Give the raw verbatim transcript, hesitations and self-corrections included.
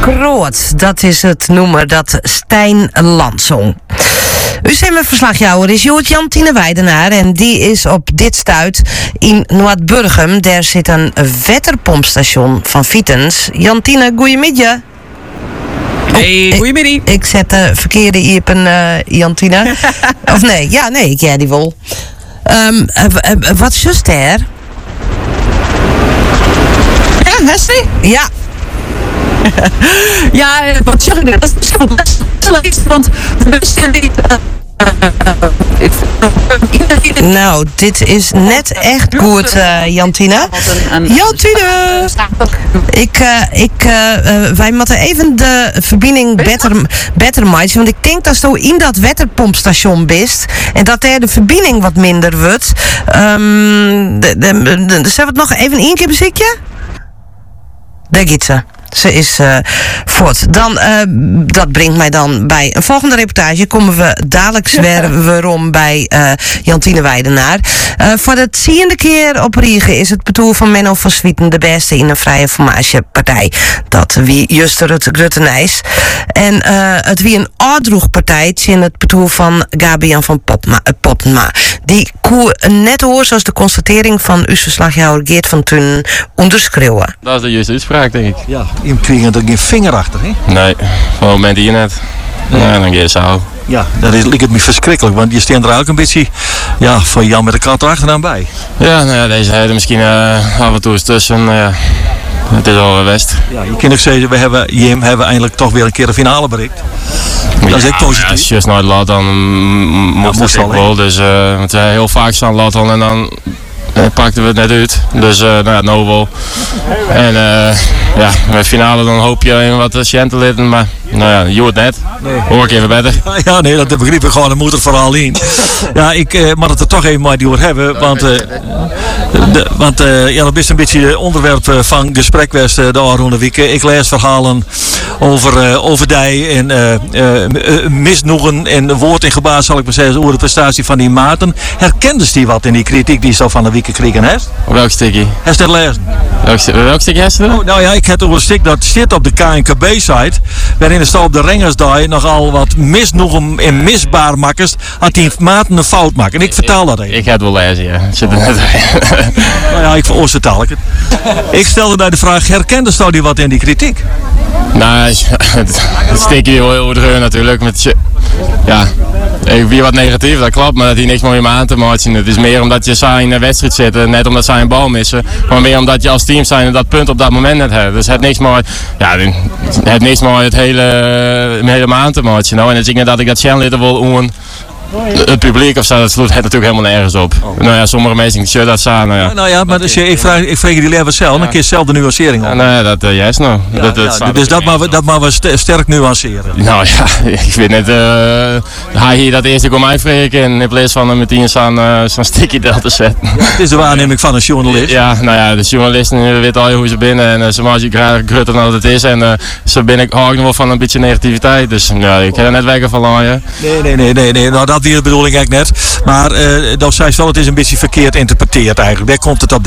Groot, dat is het noemen dat Stijn Land zong. U zijn mijn verslagjouwer is Joert Jantine Weidenaar en die is op dit stuit in Noordburgum. Daar zit een waterpompstation van Vitens. Jantine, goeiemiddag. Hey, goeiemiddag. Ik, ik zet de verkeerde iepen, uh, Jantine. Of nee, ja, nee, ik ja die wel. Um, uh, uh, wat is just daar? Ja, Hessie? Ja. Ja, wat zeg ik nu? Dat is misschien wel best, want de mensen die... Nou, dit is net echt goed, uh, Jantine. Jantine! Ik, uh, ik, uh, uh, wij moeten even de verbinding beter, beter maken. Want ik denk dat zo in dat waterpompstation bent. En dat er de verbinding wat minder wordt. Um, de, de, de, de, zullen we het nog even één keer bezieken? Daar gaat ze. Ze is uh, voort. Dan, uh, dat brengt mij dan bij een volgende reportage. Komen we dadelijk weer om bij uh, Jantine Weidenaar. Uh, voor de tiende keer op Riegen is het betoel van Menno van Swieten de beste in een vrije formatiepartij. Dat wie Juster het Gruttenijs. En uh, het wie een oordroegpartij in het betoel van Gabian van Potma, uh, Potma. Die koe net hoor zoals de constatering van uw verslagjouwer Geert van Tunen onderschreeuwen. Dat is de juiste uitspraak, denk ik. Ja, je kreeg er geen vinger achter, hè? Nee, van het moment hier net. Nee. Nou, dan ga je zo. Ja, dat is, lijkt het me verschrikkelijk, want je staat er eigenlijk een beetje ja, van Jan met de kat erachteraan bij. Ja, nou ja, deze heden misschien uh, af en toe eens tussen. Uh, het is al west. Ja, je kunt ook zeggen, we hebben, Jim hebben eindelijk toch weer een keer de finale bereikt. Dat is ja, echt positief. Ja, als je nooit laat, dan moet ja, het ook wel. Dus uh, want wij heel vaak staan laat en dan uh, pakten we het net uit. Dus uh, nou ja, nou wel. En uh, ja, met de finale dan hoop je in wat patiënten litten, maar nou ja, je hoort net. Nee. Hoor ik even beter. Ja, ja, nee, dat begreep ik gewoon, dat moet er vooral in. Ja, ik uh, mag het er toch even maar door hebben, want, uh, de, want uh, ja, dat is een beetje onderwerp van gesprek geweest uh, de afgelopen weken. Ik lees verhalen over, uh, over die en uh, uh, misnoegen en woord in gebaar, zal ik maar zeggen, over de prestatie van die Maarten. Herkende die wat in die kritiek die zo van de weken kregen heeft? Welk stukje? Heeft dat lezen? Welk, welk stukje heeft oh, nou ja, ik heb over een stuk dat zit op de K N K B-site, waarin er staat op de Rengersdag nogal wat misnoegen en misbaar makkers, had die Maarten een fout maken. En ik vertaal dat even. Ik ga het wel lezen, ja. Het zit er net bij. Nou ja, ik vertaal ik het. Ik stelde daar de vraag, herkende Stouw die wat in die kritiek? Nou, het, het stukje heel overdreven natuurlijk. Met, ja, weer wat negatief, dat klopt, maar dat hij niks meer aan te maken. Het is meer omdat je saai in een wedstrijd zit, net omdat zij een bal missen. Maar meer omdat je als team zijn dat punt op dat moment net hebt. Dus het niks meer, ja, het niks meer het hele, het hele maand te maken. Nou, en dan zie ik dat ik dat Sjanlitten wil doen. Het publiek of zo, dat sloot het natuurlijk helemaal nergens op. Oh. Nou ja, sommige mensen zullen dat staan. Nou ja, ja, nou ja maar dus, ik, vraag, ik vraag je die leven zelf, dan kun je zelf de nuancering op. Ja, nou ja, dat uh, juist nou. Ja, dat, ja, dat ja, dus dat maar, we, dat maar we sterk nuanceren. Nou ja, ik vind het, uh, hij hier dat eerst om mij vreken in plaats van met die zo'n uh, zo'n sticky deel te zetten. Ja, het is de waarneming van een journalist. Ja, nou ja, de journalisten weten al hoe ze binnen en uh, ze maken graag grutter dan het is. En uh, ze ben ik hou ik nog wel van een beetje negativiteit. Dus ja, ik heb er net weken van laaien. Nee, nee, nee, nee, nee. Nou dat weer de bedoeling eigenlijk net. Maar uh, dat zei ze wel, het is een beetje verkeerd interpreteerd eigenlijk. Daar komt het op